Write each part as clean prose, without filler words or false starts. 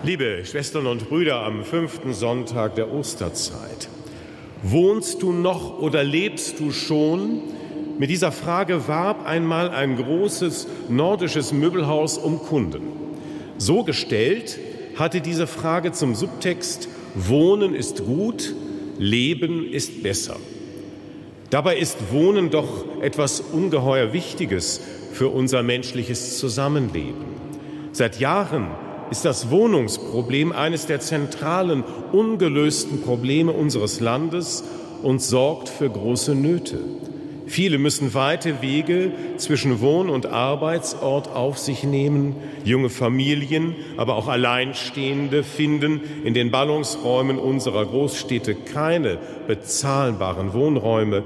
Liebe Schwestern und Brüder, am 5. Sonntag der Osterzeit. Wohnst du noch oder lebst du schon? Mit dieser Frage warb einmal ein großes nordisches Möbelhaus um Kunden. So gestellt hatte diese Frage zum Subtext: Wohnen ist gut, Leben ist besser. Dabei ist Wohnen doch etwas ungeheuer Wichtiges für unser menschliches Zusammenleben. Seit Jahren ist das Wohnungsproblem eines der zentralen, ungelösten Probleme unseres Landes und sorgt für große Nöte. Viele müssen weite Wege zwischen Wohn- und Arbeitsort auf sich nehmen. Junge Familien, aber auch Alleinstehende finden in den Ballungsräumen unserer Großstädte keine bezahlbaren Wohnräume.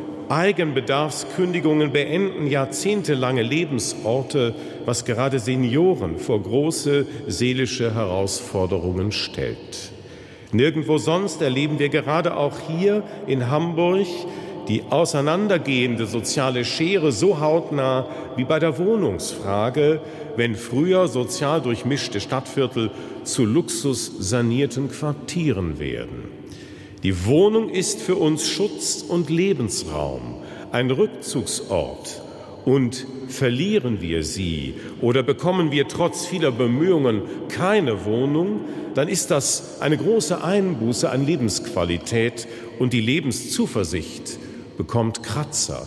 Eigenbedarfskündigungen beenden jahrzehntelange Lebensorte, was gerade Senioren vor große seelische Herausforderungen stellt. Nirgendwo sonst erleben wir gerade auch hier in Hamburg die auseinandergehende soziale Schere so hautnah wie bei der Wohnungsfrage, wenn früher sozial durchmischte Stadtviertel zu luxussanierten Quartieren werden. Die Wohnung ist für uns Schutz und Lebensraum, ein Rückzugsort. Und verlieren wir sie oder bekommen wir trotz vieler Bemühungen keine Wohnung, dann ist das eine große Einbuße an Lebensqualität und die Lebenszuversicht bekommt Kratzer.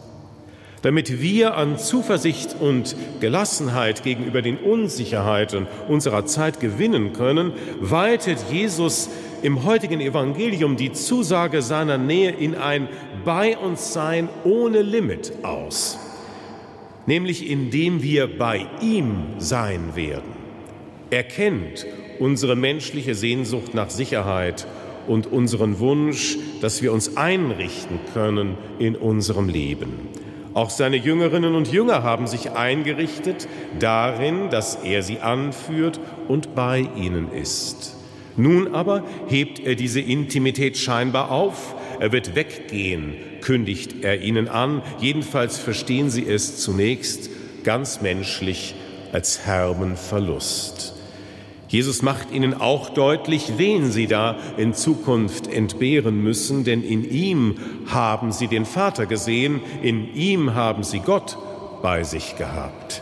Damit wir an Zuversicht und Gelassenheit gegenüber den Unsicherheiten unserer Zeit gewinnen können, weitet Jesus im heutigen Evangelium die Zusage seiner Nähe in ein Bei uns Sein ohne Limit aus, nämlich indem wir bei ihm sein werden. Er kennt unsere menschliche Sehnsucht nach Sicherheit und unseren Wunsch, dass wir uns einrichten können in unserem Leben. Auch seine Jüngerinnen und Jünger haben sich eingerichtet darin, dass er sie anführt und bei ihnen ist. Nun aber hebt er diese Intimität scheinbar auf. Er wird weggehen, kündigt er ihnen an. Jedenfalls verstehen sie es zunächst ganz menschlich als herben Verlust. Jesus macht ihnen auch deutlich, wen sie da in Zukunft entbehren müssen, denn in ihm haben sie den Vater gesehen, in ihm haben sie Gott bei sich gehabt.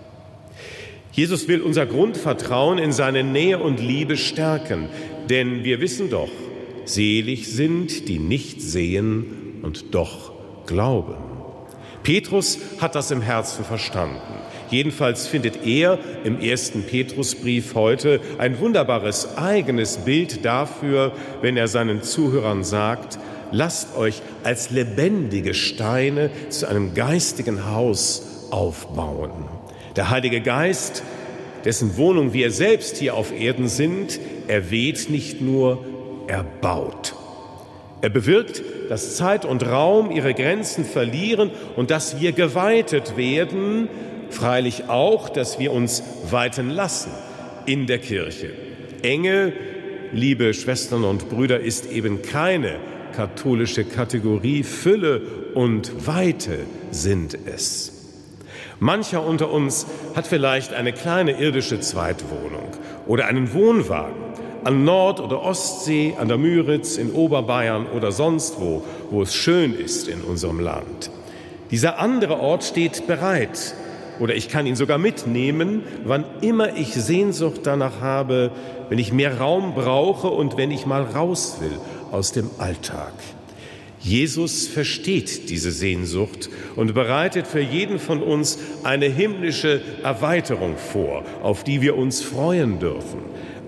Jesus will unser Grundvertrauen in seine Nähe und Liebe stärken, denn wir wissen doch, selig sind, die nicht sehen und doch glauben. Petrus hat das im Herzen verstanden. Jedenfalls findet er im 1. Petrusbrief heute ein wunderbares eigenes Bild dafür, wenn er seinen Zuhörern sagt: Lasst euch als lebendige Steine zu einem geistigen Haus aufbauen. Der Heilige Geist, dessen Wohnung wir selbst hier auf Erden sind, er weht nicht nur, er baut. Er bewirkt, dass Zeit und Raum ihre Grenzen verlieren und dass wir geweitet werden, freilich auch, dass wir uns weiten lassen in der Kirche. Enge, liebe Schwestern und Brüder, ist eben keine katholische Kategorie. Fülle und Weite sind es. Mancher unter uns hat vielleicht eine kleine irdische Zweitwohnung oder einen Wohnwagen an Nord- oder Ostsee, an der Müritz, in Oberbayern oder sonst wo es schön ist in unserem Land. Dieser andere Ort steht bereit. Oder ich kann ihn sogar mitnehmen, wann immer ich Sehnsucht danach habe, wenn ich mehr Raum brauche und wenn ich mal raus will aus dem Alltag. Jesus versteht diese Sehnsucht und bereitet für jeden von uns eine himmlische Erweiterung vor, auf die wir uns freuen dürfen.